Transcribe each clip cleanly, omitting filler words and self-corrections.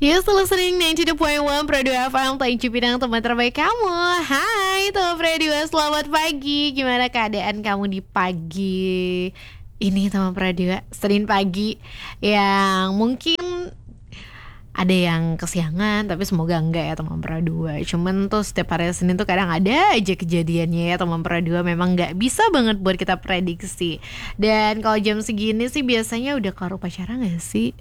You still listening 92.1 Pro 2 FM Tanjung Pinang, teman terbaik kamu. Hai teman Pro 2, selamat pagi. Gimana keadaan kamu di pagi ini teman Pro 2? Senin pagi yang mungkin ada yang kesiangan, tapi semoga enggak ya teman Pro 2. Cuman tuh setiap hari Senin tuh kadang ada aja kejadiannya ya teman Pro 2. Memang gak bisa banget buat kita prediksi. Dan kalau jam segini sih biasanya udah kelar upacara gak sih?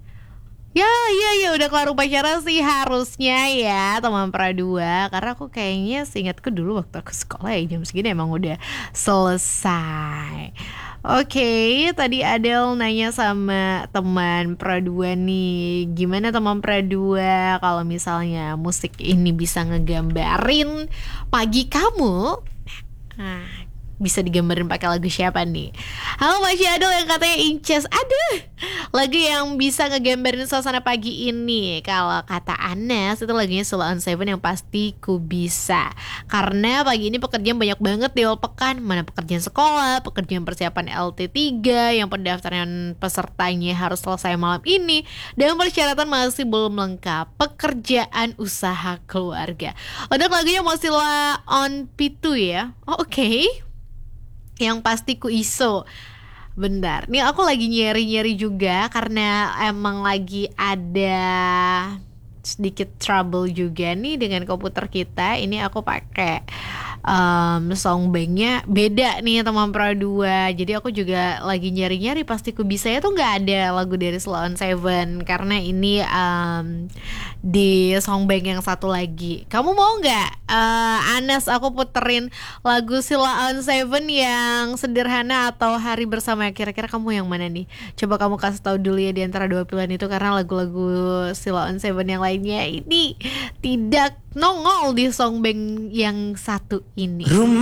Ya udah kelar upacara sih harusnya ya teman Pradua. Karena aku kayaknya seingatku dulu waktu aku sekolah ya jam segini emang udah selesai. Oke, tadi Adel nanya sama teman Pradua nih, gimana teman Pradua kalau misalnya musik ini bisa ngegambarin pagi kamu? Nah, bisa digambarin pakai lagu siapa nih? Halo Mas Syadol yang katanya Inces. Aduh, lagu yang bisa ngegambarin suasana pagi ini. Kalau kata Anas itu lagunya Sheila on 7 yang pasti ku bisa. Karena pagi ini pekerjaan banyak banget di awal pekan. Mana pekerjaan sekolah, pekerjaan persiapan LT3 yang pendaftaran pesertanya harus selesai malam ini, dan persyaratan masih belum lengkap, pekerjaan usaha keluarga. Untuk lagunya Sheila on P2 ya. Oh, oke. Yang pasti ku iso. Bentar, nih aku lagi nyeri-nyeri juga karena emang lagi ada sedikit trouble juga nih dengan komputer kita. Ini aku pakai songbanknya beda nih teman Pro 2. Jadi aku juga lagi nyari-nyari pasti ku bisa ya tuh nggak ada lagu dari Sheila on 7 karena ini di songbank yang satu lagi. Kamu mau nggak Anas aku puterin lagu Sheila on 7 yang sederhana atau hari bersama? Kira-kira kamu yang mana nih? Coba kamu kasih tahu dulu ya di antara dua pilihan itu, karena lagu-lagu Sheila on 7 yang lainnya ini tidak nongol di songbank yang satu ini.